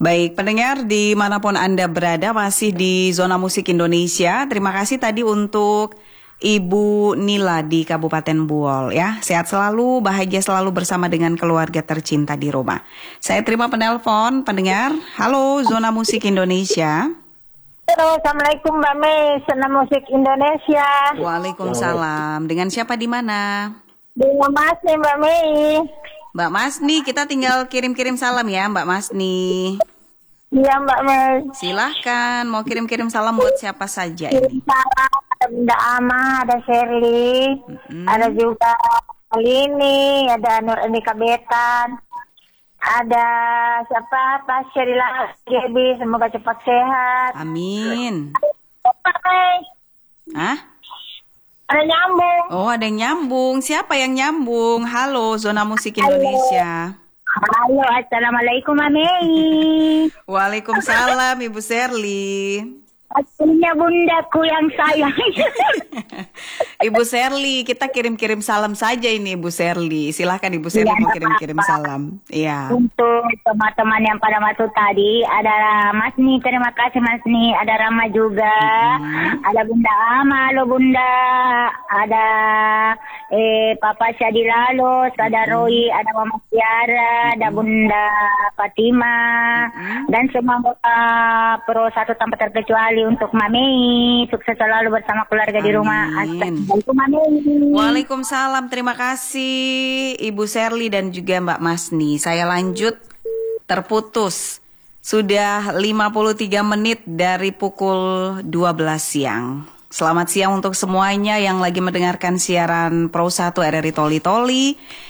Baik, pendengar dimanapun Anda berada masih di Zona Musik Indonesia. Terima kasih tadi untuk Ibu Nila di Kabupaten Buol ya. Sehat selalu, bahagia selalu bersama dengan keluarga tercinta di rumah. Saya terima penelpon pendengar. Halo Zona Musik Indonesia. Halo, Assalamualaikum Mbak Mei, Zona Musik Indonesia. Waalaikumsalam. Dengan siapa di mana? Dengan Mas nih Mbak Mei. Mbak Masni, kita tinggal kirim-kirim salam ya Mbak Masni. Iya Mbak Mei. Silahkan, mau kirim-kirim salam buat siapa saja ini? Salam, ada Bunda Ama, ada Sherly, ada juga Lini, ada Nur Endika Betan, ada siapa? Pak Sherila Gebi, semoga cepat sehat. Amin. Mbak Mei, Hah? ada nyambung. Oh, ada yang nyambung. Siapa yang nyambung? Halo, Zona Musik Indonesia. Halo, Assalamualaikum Mbak Mei. Waalaikumsalam, Ibu Sherly. Akhirnya bundaku yang sayang. Ibu Sherly, kita kirim-kirim salam saja ini Ibu Sherly. Silahkan Ibu Sherly mau kirim-kirim salam. Iya. Untuk teman-teman yang pada masuk tadi, ada Mas Ni, terima kasih Mas Ni. Ada Rama juga, ada Bunda Ama, halo Bunda. Ada Papa Syadi Lalos, ada Roy, ada Mama Tiara, ada Bunda Fatima, dan semua pro satu tanpa terkecuali untuk Mami. Sukses selalu bersama keluarga di rumah. Assalamualaikum Mami. Waalaikumsalam, terima kasih Ibu Sherly dan juga Mbak Masni. Saya lanjut, terputus. Sudah 53 menit dari pukul 12 siang. Selamat siang untuk semuanya yang lagi mendengarkan siaran Pro 1 RRI Toli Toli